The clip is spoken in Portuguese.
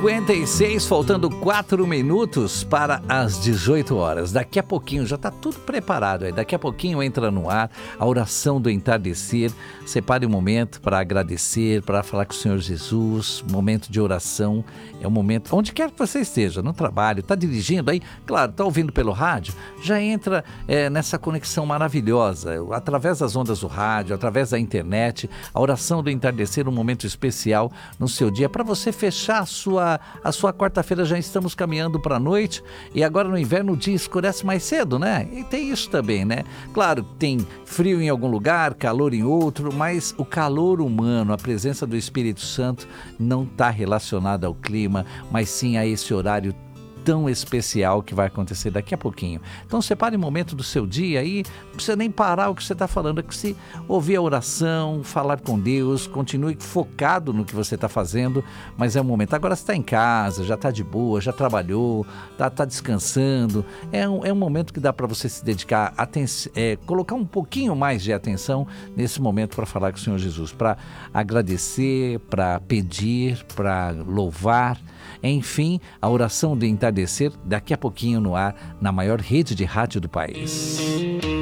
7h56, faltando 4 minutos para as 18 horas. Daqui a pouquinho, já está tudo preparado aí. Daqui a pouquinho entra no ar a oração do entardecer. Separe um momento para agradecer, para falar com o Senhor Jesus. Momento de oração é um momento, onde quer que você esteja, no trabalho, está dirigindo aí, claro, está ouvindo pelo rádio, já entra nessa conexão maravilhosa, através das ondas do rádio, através da internet. A oração do entardecer, um momento especial no seu dia, para você fechar a sua quarta-feira. Já estamos caminhando para a noite e agora no inverno o dia escurece mais cedo, né? E tem isso também, né? Claro, tem frio em algum lugar, calor em outro, mas o calor humano, a presença do Espírito Santo não está relacionada ao clima, mas sim a esse horário tão especial que vai acontecer daqui a pouquinho. Então separe um momento do seu dia aí, não precisa nem parar o que você está falando, é que se ouvir a oração, falar com Deus, continue focado no que você está fazendo, mas é um momento. Agora você está em casa, já está de boa, já trabalhou, está descansando, é um momento que dá para você se dedicar, colocar um pouquinho mais de atenção nesse momento para falar com o Senhor Jesus, para agradecer, para pedir, para louvar. Enfim, a oração do entardecer daqui a pouquinho no ar, na maior rede de rádio do país.